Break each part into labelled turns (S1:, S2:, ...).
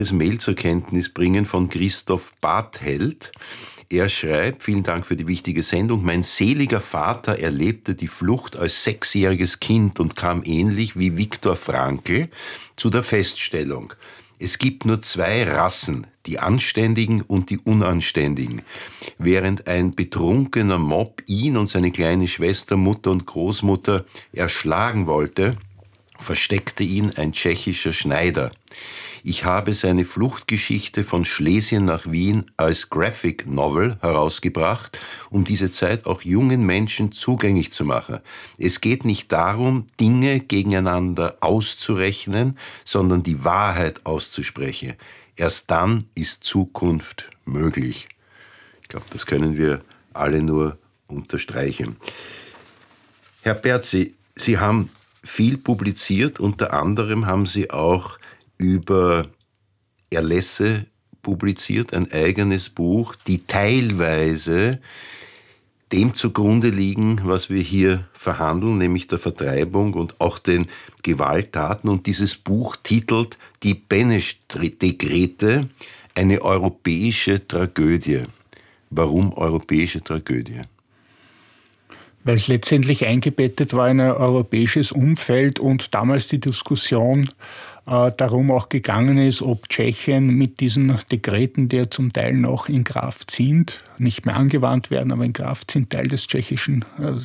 S1: Das Mail zur Kenntnis bringen von Christoph Bartheld. Er schreibt: Vielen Dank für die wichtige Sendung. Mein seliger Vater erlebte die Flucht als 6-jähriges Kind und kam ähnlich wie Viktor Frankl zu der Feststellung: Es gibt nur 2 Rassen, die Anständigen und die Unanständigen. Während ein betrunkener Mob ihn und seine kleine Schwester, Mutter und Großmutter erschlagen wollte, versteckte ihn ein tschechischer Schneider. Ich habe seine Fluchtgeschichte von Schlesien nach Wien als Graphic Novel herausgebracht, um diese Zeit auch jungen Menschen zugänglich zu machen. Es geht nicht darum, Dinge gegeneinander auszurechnen, sondern die Wahrheit auszusprechen. Erst dann ist Zukunft möglich. Ich glaube, das können wir alle nur unterstreichen. Herr Bertzi, Sie haben viel publiziert, unter anderem haben Sie auch über Erlässe publiziert, ein eigenes Buch, die teilweise dem zugrunde liegen, was wir hier verhandeln, nämlich der Vertreibung und auch den Gewalttaten. Und dieses Buch titelt Die Beneš-Dekrete, eine europäische Tragödie. Warum europäische Tragödie?
S2: Weil es letztendlich eingebettet war in ein europäisches Umfeld und damals die Diskussion darum auch gegangen ist, ob Tschechien mit diesen Dekreten, die ja zum Teil noch in Kraft sind, nicht mehr angewandt werden, aber in Kraft sind, Teil des tschechischen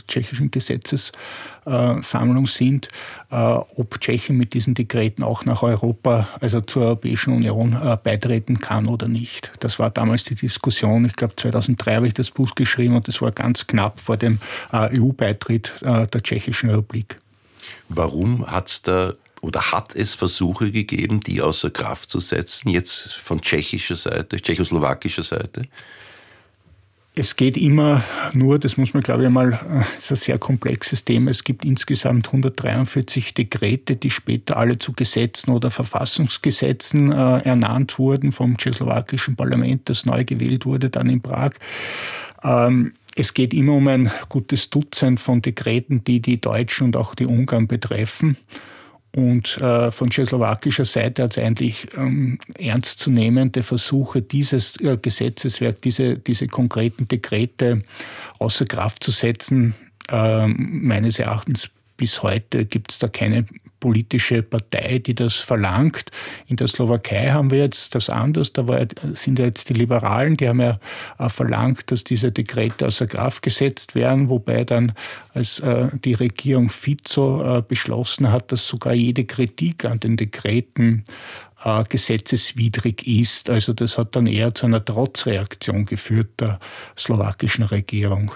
S2: Gesetzessammlung sind, ob Tschechien mit diesen Dekreten auch nach Europa, also zur Europäischen Union, beitreten kann oder nicht. Das war damals die Diskussion. Ich glaube, 2003 habe ich das Buch geschrieben und das war ganz knapp vor dem EU-Beitritt der Tschechischen Republik.
S1: Warum hat es Versuche gegeben, die außer Kraft zu setzen, jetzt von tschechoslowakischer Seite?
S2: Es geht immer nur, das muss man glaube ich mal, das ist ein sehr komplexes Thema, es gibt insgesamt 143 Dekrete, die später alle zu Gesetzen oder Verfassungsgesetzen ernannt wurden vom tschechoslowakischen Parlament, das neu gewählt wurde dann in Prag. Es geht immer um ein gutes Dutzend von Dekreten, die die Deutschen und auch die Ungarn betreffen. Und von tschechoslowakischer Seite hat es eigentlich ernstzunehmende Versuche, dieses Gesetzeswerk, diese konkreten Dekrete außer Kraft zu setzen. Meines Erachtens bis heute gibt es da keine politische Partei, die das verlangt. In der Slowakei haben wir jetzt das anders. Sind ja jetzt die Liberalen, die haben ja verlangt, dass diese Dekrete außer Kraft gesetzt werden, wobei dann, als die Regierung Fico beschlossen hat, dass sogar jede Kritik an den Dekreten gesetzeswidrig ist. Also das hat dann eher zu einer Trotzreaktion geführt der slowakischen Regierung.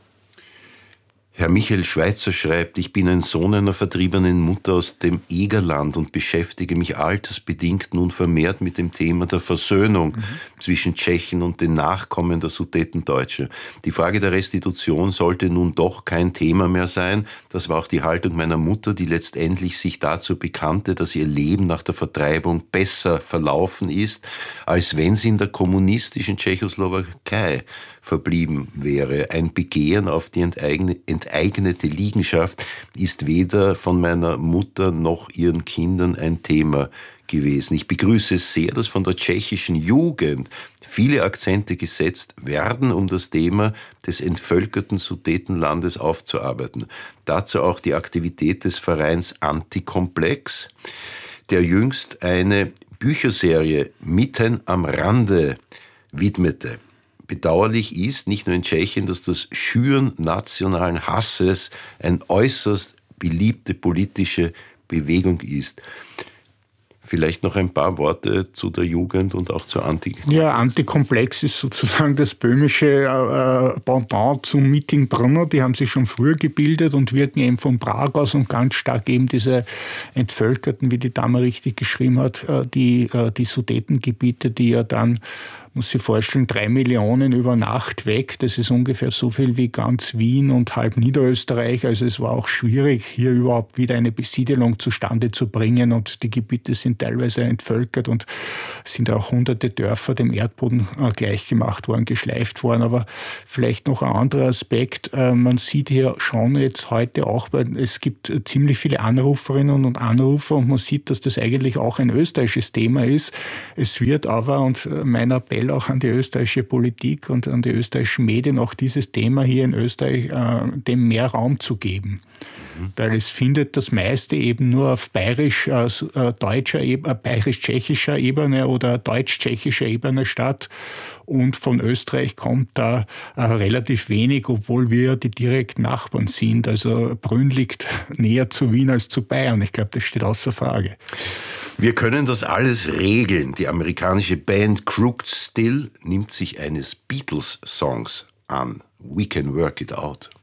S1: Herr Michael Schweitzer schreibt: Ich bin ein Sohn einer vertriebenen Mutter aus dem Egerland und beschäftige mich altersbedingt nun vermehrt mit dem Thema der Versöhnung zwischen Tschechen und den Nachkommen der Sudetendeutsche. Die Frage der Restitution sollte nun doch kein Thema mehr sein. Das war auch die Haltung meiner Mutter, die letztendlich sich dazu bekannte, dass ihr Leben nach der Vertreibung besser verlaufen ist, als wenn sie in der kommunistischen Tschechoslowakei verblieben wäre. Ein Begehren auf die enteignete Liegenschaft ist weder von meiner Mutter noch ihren Kindern ein Thema gewesen. Ich begrüße es sehr, dass von der tschechischen Jugend viele Akzente gesetzt werden, um das Thema des entvölkerten Sudetenlandes aufzuarbeiten. Dazu auch die Aktivität des Vereins Antikomplex, der jüngst eine Bücherserie Mitten am Rande widmete. Bedauerlich ist nicht nur in Tschechien, dass das Schüren nationalen Hasses eine äußerst beliebte politische Bewegung ist. Vielleicht noch ein paar Worte zu der Jugend und auch zur Antikomplex.
S2: Ja, Antikomplex ist sozusagen das böhmische Pendant zum Meetingbrunner. Die haben sich schon früher gebildet und wirken eben von Prag aus und ganz stark eben diese Entvölkerten, wie die Dame richtig geschrieben hat, die Sudetengebiete, die ja dann muss sich vorstellen, 3 Millionen über Nacht weg. Das ist ungefähr so viel wie ganz Wien und halb Niederösterreich. Also es war auch schwierig, hier überhaupt wieder eine Besiedelung zustande zu bringen. Und die Gebiete sind teilweise entvölkert und sind auch hunderte Dörfer dem Erdboden gleichgemacht worden, geschleift worden. Aber vielleicht noch ein anderer Aspekt. Man sieht hier schon jetzt heute auch, weil es gibt ziemlich viele Anruferinnen und Anrufer und man sieht, dass das eigentlich auch ein österreichisches Thema ist. Es wird aber, und mein Appell auch an die österreichische Politik und an die österreichischen Medien, auch dieses Thema hier in Österreich dem mehr Raum zu geben. Weil es findet das meiste eben nur auf bayerisch-tschechischer Ebene oder deutsch-tschechischer Ebene statt. Und von Österreich kommt da relativ wenig, obwohl wir die direkten Nachbarn sind. Also Brünn liegt näher zu Wien als zu Bayern. Ich glaube, das steht außer Frage.
S1: Wir können das alles regeln. Die amerikanische Band Crooked Still nimmt sich eines Beatles-Songs an. We can work it out.